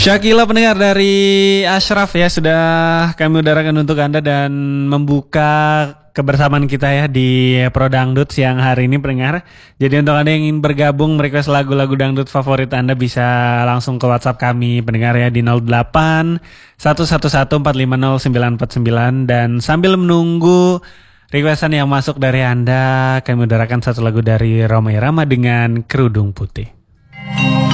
Syakila pendengar dari Ashraf ya sudah kami udarakan untuk Anda dan membuka kebersamaan kita ya di Pro Dangdut siang hari ini pendengar. Jadi untuk Anda yang ingin bergabung merequest lagu-lagu dangdut favorit Anda bisa langsung ke WhatsApp kami pendengar ya di 08 111 450 949 dan sambil menunggu requestan yang masuk dari Anda kami udarakan satu lagu dari Rhoma Irama dengan Kerudung Putih.